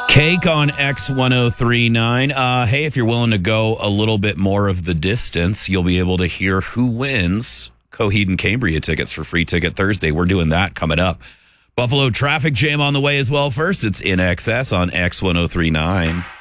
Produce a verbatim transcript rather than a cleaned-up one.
Cake on X ten thirty-nine. Uh, hey, if you're willing to go a little bit more of the distance, you'll be able to hear who wins Coheed and Cambria tickets for Free Ticket Thursday. We're doing that coming up. Buffalo traffic jam on the way as well. First, it's In Excess on X ten thirty-nine.